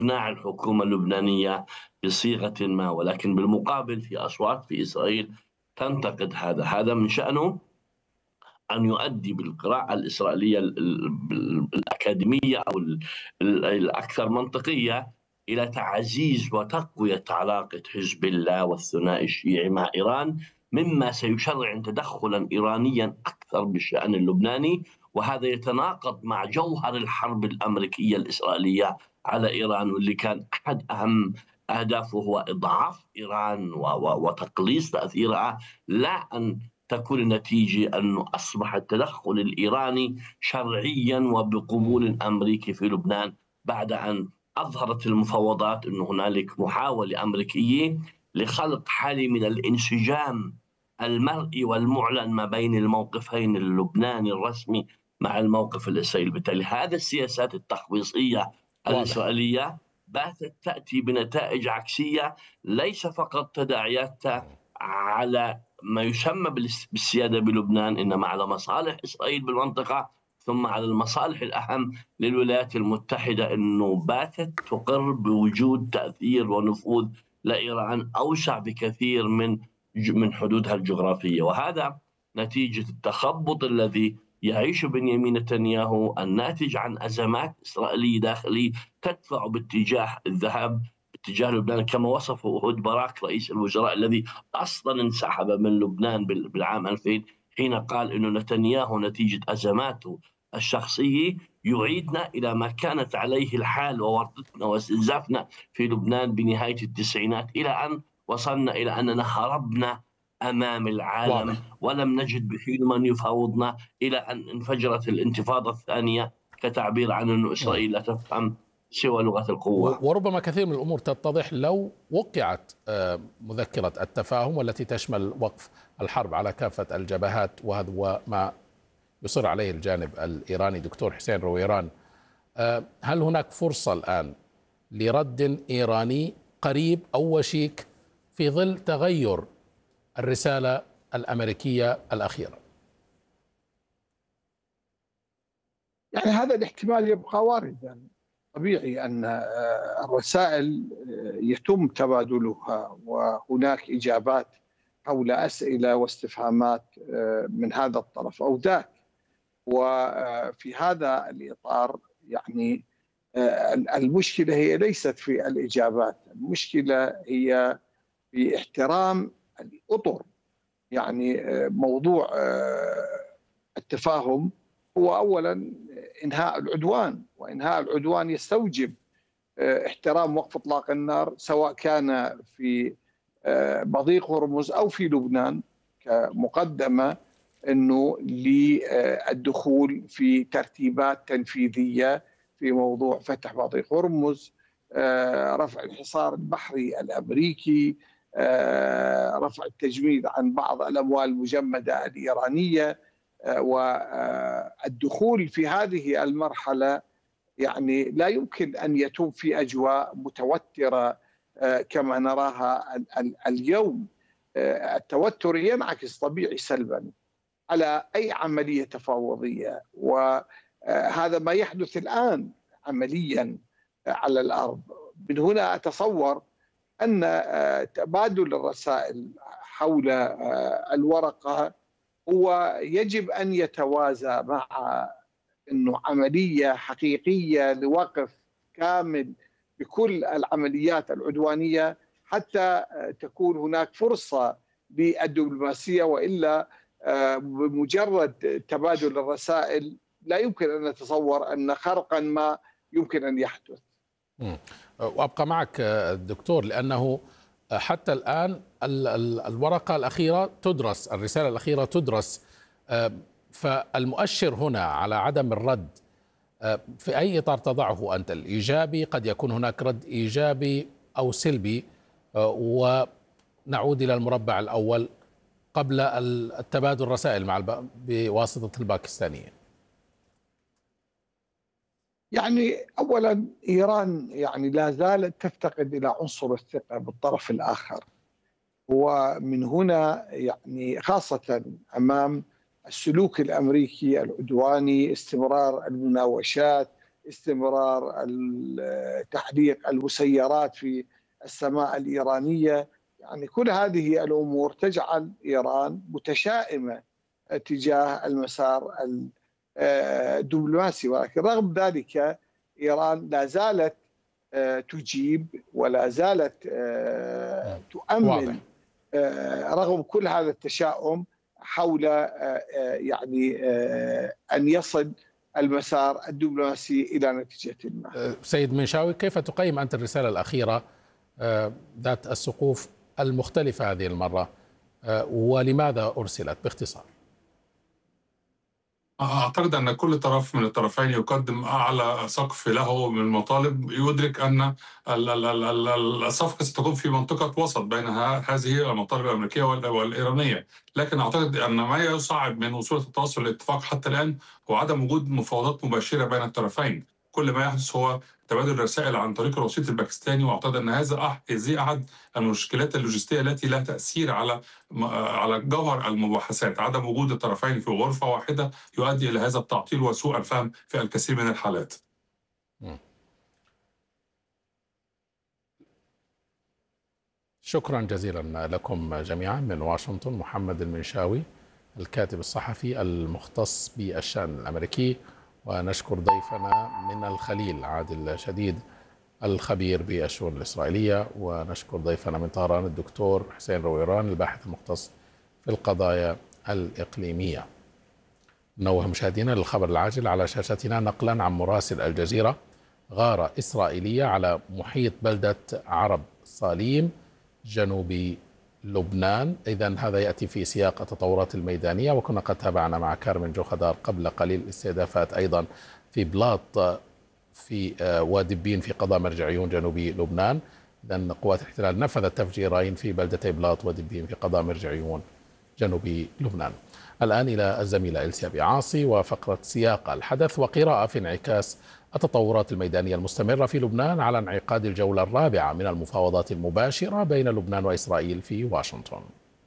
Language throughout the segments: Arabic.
إقناع الحكومة اللبنانية بصيغة ما، ولكن بالمقابل في أصوات في إسرائيل تنتقد هذا من شأنه أن يؤدي بالقراءة الإسرائيلية الأكاديمية أو الأكثر منطقية إلى تعزيز وتقوية علاقة حزب الله والثنائي الشيعي مع إيران، مما سيشرع تدخلا إيرانيا أكثر بالشأن اللبناني، وهذا يتناقض مع جوهر الحرب الأمريكية الإسرائيلية على إيران، واللي كان أحد أهم أهدافه هو إضعاف إيران وتقليص تأثيرها، لا أن تكون النتيجة أنه أصبح التدخل الإيراني شرعيا وبقبول أمريكي في لبنان، بعد أن أظهرت المفاوضات أن هنالك محاولة أمريكية لخلق حالة من الانسجام المرئي والمعلن ما بين الموقفين اللبناني الرسمي مع الموقف الإسرائيلي. بالتالي هذه السياسات التخبيصية واضح. الإسرائيلية باتت تأتي بنتائج عكسية، ليس فقط تداعياتها على ما يسمى بالسيادة بلبنان، إنما على مصالح إسرائيل بالمنطقة، ثم على المصالح الأهم للولايات المتحدة، أنه باتت تقر بوجود تأثير ونفوذ لإيران أوسع بكثير من حدودها الجغرافية. وهذا نتيجة التخبط الذي يعيش بنيامين نتنياهو الناتج عن أزمات إسرائيلية داخلية تدفع باتجاه الذهاب باتجاه لبنان، كما وصفه أهود باراك رئيس الوزراء الذي أصلا انسحب من لبنان بالعام 2000، حين قال أنه نتنياهو نتيجة أزماته الشخصية يعيدنا إلى ما كانت عليه الحال وورطتنا واستنزافنا في لبنان بنهاية التسعينات، إلى أن وصلنا إلى أننا هربنا أمام العالم واضح. ولم نجد بحين من يفاوضنا، إلى أن انفجرت الانتفاضة الثانية كتعبير عن أن إسرائيل لا تفهم سوى لغة القوة. وربما كثير من الأمور تتضح لو وقعت مذكرة التفاهم والتي تشمل وقف الحرب على كافة الجبهات، وهذا هو ما يصر عليه الجانب الإيراني. دكتور حسين رويران، هل هناك فرصة الآن لرد إيراني قريب أو وشيك في ظل تغير الرسالة الأمريكية الأخيرة؟ يعني هذا الاحتمال يبقى واردا. طبيعي أن الرسائل يتم تبادلها وهناك إجابات حول أسئلة واستفهامات من هذا الطرف أو ذاك، وفي هذا الإطار يعني المشكلة هي ليست في الإجابات، المشكلة هي في احترام الأطر. يعني موضوع التفاهم هو أولا إنهاء العدوان، وإنهاء العدوان يستوجب احترام وقف إطلاق النار، سواء كان في مضيق هرمز أو في لبنان، كمقدمة أنه للدخول في ترتيبات تنفيذية في موضوع فتح مضيق هرمز، رفع الحصار البحري الأمريكي، رفع التجميد عن بعض الأموال المجمدة الإيرانية، والدخول في هذه المرحلة يعني لا يمكن أن يتم في أجواء متوترة كما نراها اليوم. التوتر ينعكس طبيعي سلبا على أي عملية تفاوضية، وهذا ما يحدث الآن عمليا على الأرض. من هنا أتصور أن تبادل الرسائل حول الورقة هو يجب أن يتوازى مع أنه عملية حقيقية لوقف كامل بكل العمليات العدوانية، حتى تكون هناك فرصة للدبلوماسية، وإلا بمجرد تبادل الرسائل لا يمكن أن نتصور أن خرقا ما يمكن أن يحدث. وأبقى معك دكتور، لأنه حتى الآن الورقة الأخيرة تدرس، الرسالة الأخيرة تدرس، فالمؤشر هنا على عدم الرد في أي إطار تضعه أنت؟ الإيجابي، قد يكون هناك رد إيجابي أو سلبي، ونعود إلى المربع الأول قبل التبادل الرسائل بواسطة الباكستانيين. يعني أولا إيران يعني لا زالت تفتقد إلى عنصر الثقة بالطرف الآخر، ومن هنا يعني خاصة أمام السلوك الأمريكي العدواني، استمرار المناوشات، استمرار تحليق المسيرات في السماء الإيرانية. يعني كل هذه الأمور تجعل إيران متشائمة تجاه المسار الدبلوماسي، ولكن رغم ذلك إيران لا زالت تجيب ولا زالت تؤمن رغم كل هذا التشاؤم حول يعني أن يصل المسار الدبلوماسي إلى نتيجة ما. سيد منشاوي، كيف تقيم أنت الرسالة الأخيرة ذات السقوف المختلفة هذه المرة، ولماذا أرسلت باختصار؟ أعتقد أن كل طرف من الطرفين يقدم أعلى سقف له من المطالب، يدرك أن الصفقة ستكون في منطقة وسط بين هذه المطالب الأمريكية والإيرانية، لكن أعتقد أن ما يصعب من وصول التوصل لاتفاق حتى الآن هو عدم وجود مفاوضات مباشرة بين الطرفين. كل ما يحدث هو تبادل رسائل عن طريق الوسيط الباكستاني، واعتقد ان هذه احد المشكلات اللوجستيه التي لها تاثير على جوهر المباحثات. عدم وجود الطرفين في غرفه واحده يؤدي الى هذا التعطيل وسوء الفهم في الكثير من الحالات. شكرا جزيلا لكم جميعا. من واشنطن محمد المنشاوي الكاتب الصحفي المختص بالشأن الأمريكي، ونشكر ضيفنا من الخليل عادل شديد الخبير بالشؤون الإسرائيلية، ونشكر ضيفنا من طهران الدكتور حسين رويران الباحث المختص في القضايا الإقليمية. نوه مشاهدينا للخبر العاجل على شاشتنا نقلا عن مراسل الجزيرة: غارة إسرائيلية على محيط بلدة عرب صاليم جنوب لبنان. إذن هذا يأتي في سياق التطورات الميدانية، وكنا قد تابعنا مع كارمن جوخدار قبل قليل استهدافات أيضا في بلاط في وادي بين في قضاء مرجعيون جنوب لبنان. إذن قوات الاحتلال نفذت تفجيرين في بلدتي بلاط وادي بين في قضاء مرجعيون جنوب لبنان. الآن إلى الزميلة إلسيا بيعاصي وفقرة سياق الحدث وقراءة في انعكاس التطورات الميدانية المستمرة في لبنان على انعقاد الجولة الرابعة من المفاوضات المباشرة بين لبنان وإسرائيل في واشنطن.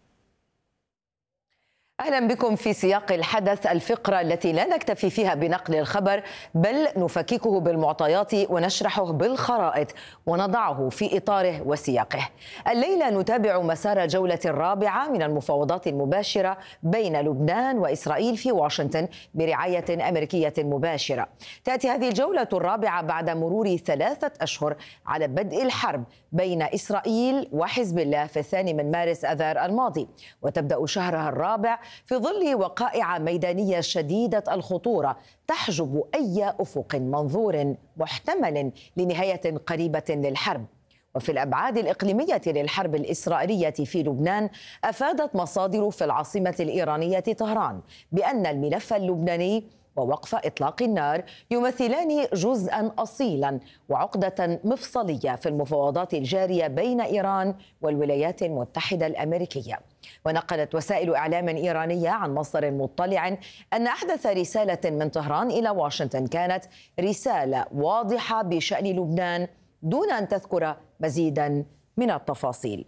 أهلا بكم في سياق الحدث، الفقرة التي لا نكتفي فيها بنقل الخبر بل نفككه بالمعطيات ونشرحه بالخرائط ونضعه في إطاره وسياقه. الليلة نتابع مسار الجولة الرابعة من المفاوضات المباشرة بين لبنان وإسرائيل في واشنطن برعاية أمريكية مباشرة. تأتي هذه الجولة الرابعة بعد مرور 3 أشهر على بدء الحرب بين إسرائيل وحزب الله في 2 مارس آذار الماضي، وتبدأ شهرها الرابع في ظل وقائع ميدانية شديدة الخطورة تحجب أي أفق منظور محتمل لنهاية قريبة للحرب. وفي الأبعاد الإقليمية للحرب الإسرائيلية في لبنان، أفادت مصادر في العاصمة الإيرانية طهران بأن الملف اللبناني ووقف إطلاق النار يمثلان جزءا أصيلا وعقدة مفصلية في المفاوضات الجارية بين إيران والولايات المتحدة الأمريكية. ونقلت وسائل إعلام إيرانية عن مصدر مطلع أن أحدث رسالة من طهران إلى واشنطن كانت رسالة واضحة بشأن لبنان دون أن تذكر مزيدا من التفاصيل.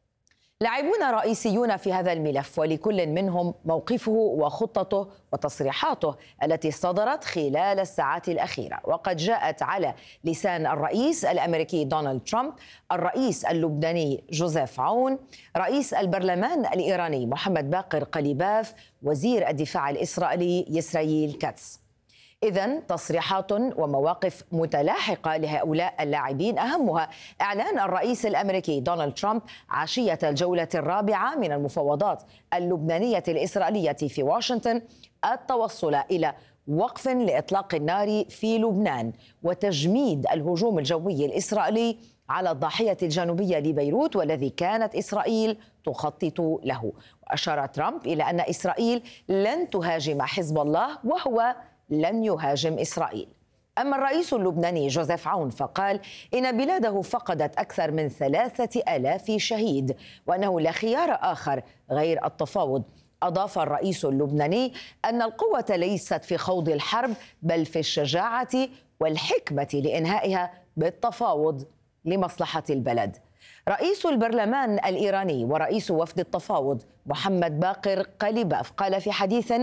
لاعبون رئيسيون في هذا الملف، ولكل منهم موقفه وخطته وتصريحاته التي صدرت خلال الساعات الأخيرة، وقد جاءت على لسان الرئيس الأمريكي دونالد ترامب، الرئيس اللبناني جوزيف عون، رئيس البرلمان الإيراني محمد باقر قليباف، وزير الدفاع الإسرائيلي يسرائيل كاتس. إذن تصريحات ومواقف متلاحقة لهؤلاء اللاعبين، أهمها إعلان الرئيس الأمريكي دونالد ترامب عشية الجولة الرابعة من المفاوضات اللبنانية الإسرائيلية في واشنطن التوصل إلى وقف لإطلاق النار في لبنان وتجميد الهجوم الجوي الإسرائيلي على الضاحية الجنوبية لبيروت، والذي كانت إسرائيل تخطط له. وأشار ترامب إلى أن إسرائيل لن تهاجم حزب الله وهو لن يهاجم إسرائيل. أما الرئيس اللبناني جوزيف عون فقال إن بلاده فقدت أكثر من 3000 شهيد وأنه لا خيار آخر غير التفاوض. أضاف الرئيس اللبناني أن القوة ليست في خوض الحرب بل في الشجاعة والحكمة لإنهائها بالتفاوض لمصلحة البلد. رئيس البرلمان الإيراني ورئيس وفد التفاوض محمد باقر قليباف قال في حديث: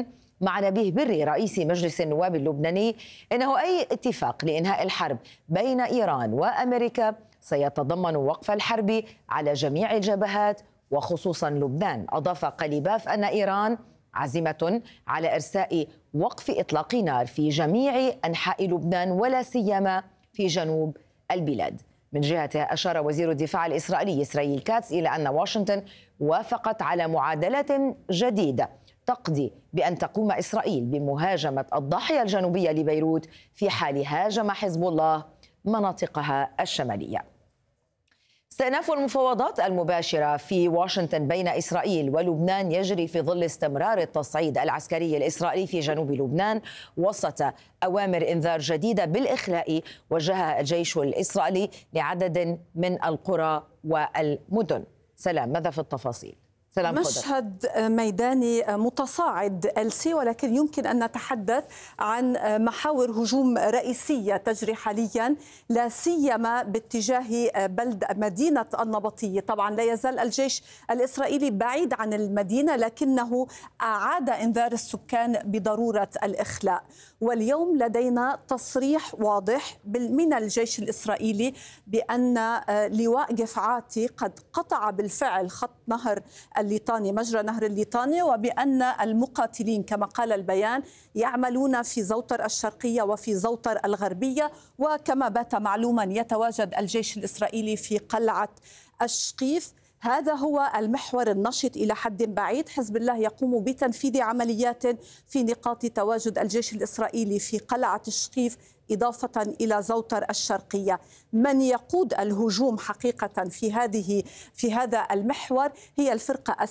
مع نبيه بري رئيس مجلس النواب اللبناني إنه أي اتفاق لإنهاء الحرب بين إيران وأمريكا سيتضمن وقف الحرب على جميع الجبهات وخصوصا لبنان. أضاف قليباف أن إيران عازمة على إرساء وقف إطلاق نار في جميع أنحاء لبنان ولا سيما في جنوب البلاد. من جهته أشار وزير الدفاع الإسرائيلي إسرائيل كاتس إلى أن واشنطن وافقت على معادلة جديدة تقضي بأن تقوم إسرائيل بمهاجمة الضاحية الجنوبية لبيروت في حال هاجم حزب الله مناطقها الشمالية. استئناف المفاوضات المباشرة في واشنطن بين إسرائيل ولبنان يجري في ظل استمرار التصعيد العسكري الإسرائيلي في جنوب لبنان وسط أوامر إنذار جديدة بالإخلاء وجهها الجيش الإسرائيلي لعدد من القرى والمدن. سلام، ماذا في التفاصيل؟ مشهد ميداني متصاعد ألسي، ولكن يمكن أن نتحدث عن محاور هجوم رئيسية تجري حاليا لا سيما باتجاه مدينة النبطية. طبعا لا يزال الجيش الإسرائيلي بعيد عن المدينة، لكنه أعاد إنذار السكان بضرورة الإخلاء. واليوم لدينا تصريح واضح من الجيش الإسرائيلي بأن لواء جفعاتي قد قطع بالفعل خط نهر الليطاني، مجرى نهر الليطاني، وبأن المقاتلين كما قال البيان يعملون في زوتر الشرقية وفي زوتر الغربية. وكما بات معلوما يتواجد الجيش الإسرائيلي في قلعة الشقيف. هذا هو المحور النشط إلى حد بعيد. حزب الله يقوم بتنفيذ عمليات في نقاط تواجد الجيش الإسرائيلي في قلعة الشقيف إضافة إلى زوتر الشرقية. من يقود الهجوم حقيقة في هذا المحور هي الفرقة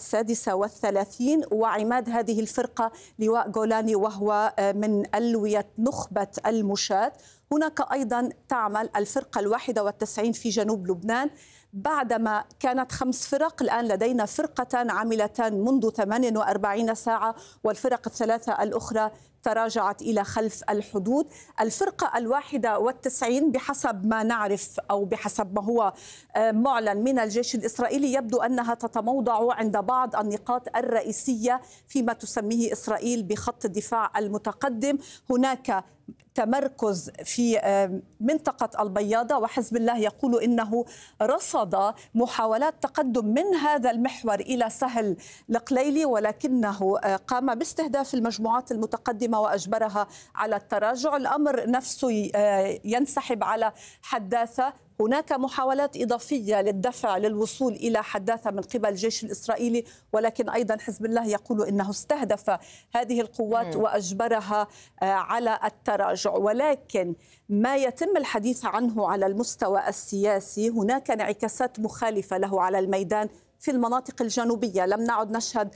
36 وعماد هذه الفرقة لواء جولاني وهو من ألوية نخبة المشاة. هناك أيضا تعمل الفرقة 91 في جنوب لبنان. بعدما كانت 5 فرق، الآن لدينا فرقتان عاملتان منذ 48 ساعة، والفرق الثلاثة الأخرى تراجعت إلى خلف الحدود. الفرقة 91 بحسب ما نعرف أو بحسب ما هو معلن من الجيش الإسرائيلي يبدو أنها تتموضع عند بعض النقاط الرئيسية فيما تسميه إسرائيل بخط الدفاع المتقدم. هناك تمركز في منطقة البياضة، وحزب الله يقول إنه رصد محاولات تقدم من هذا المحور إلى سهل القليلي، ولكنه قام باستهداف المجموعات المتقدمة وأجبرها على التراجع. الأمر نفسه ينسحب على حداثة. هناك محاولات إضافية للدفع للوصول إلى حداثة من قبل الجيش الإسرائيلي، ولكن أيضا حزب الله يقول إنه استهدف هذه القوات وأجبرها على التراجع. ولكن ما يتم الحديث عنه على المستوى السياسي هناك انعكاسات مخالفة له على الميدان في المناطق الجنوبية. لم نعد نشهد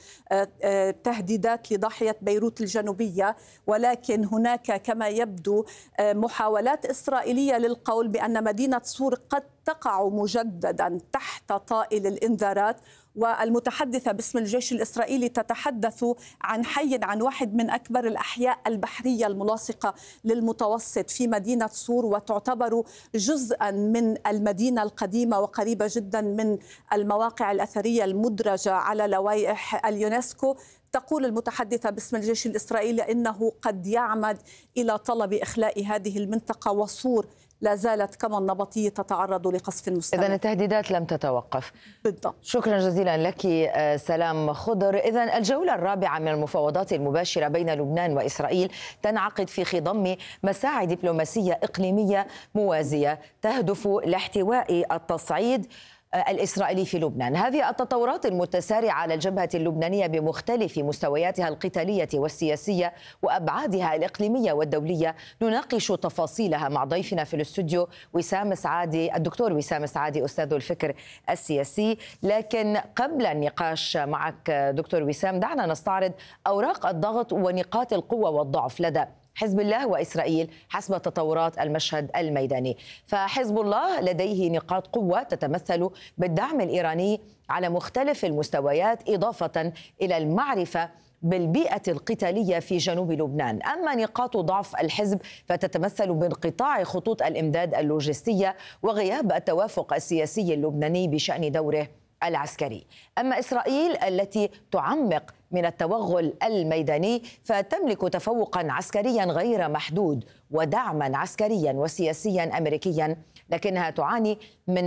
تهديدات لضاحية بيروت الجنوبية، ولكن هناك كما يبدو محاولات إسرائيلية للقول بأن مدينة صور قد تقع مجددا تحت طائل الإنذارات. والمتحدثة باسم الجيش الإسرائيلي تتحدث عن حي عن واحد من أكبر الأحياء البحرية الملاصقة للمتوسط في مدينة صور، وتعتبر جزءا من المدينة القديمة وقريبة جدا من المواقع الأثرية المدرجة على لوائح اليونسكو. تقول المتحدثة باسم الجيش الإسرائيلي إنه قد يعمد إلى طلب إخلاء هذه المنطقة، وصور لا زالت كما النبطية تتعرض لقصف مستمر. إذن التهديدات لم تتوقف. بالضبط. شكرا جزيلا لك سلام خضر. إذن الجولة الرابعة من المفاوضات المباشرة بين لبنان وإسرائيل تنعقد في خضم مساعي دبلوماسية إقليمية موازية تهدف لاحتواء التصعيد الإسرائيلي في لبنان. هذه التطورات المتسارعة على الجبهة اللبنانية بمختلف مستوياتها القتالية والسياسية وأبعادها الإقليمية والدولية نناقش تفاصيلها مع ضيفنا في الاستوديو وسام سعادي، الدكتور وسام سعادي أستاذ الفكر السياسي. لكن قبل النقاش معك دكتور وسام دعنا نستعرض أوراق الضغط ونقاط القوة والضعف لدى حزب الله وإسرائيل حسب تطورات المشهد الميداني. فحزب الله لديه نقاط قوة تتمثل بالدعم الإيراني على مختلف المستويات إضافة إلى المعرفة بالبيئة القتالية في جنوب لبنان. أما نقاط ضعف الحزب فتتمثل بانقطاع خطوط الإمداد اللوجستية وغياب التوافق السياسي اللبناني بشأن دوره العسكري. أما إسرائيل التي تعمق من التوغل الميداني فتملك تفوقا عسكريا غير محدود ودعما عسكريا وسياسيا أمريكيا، لكنها تعاني من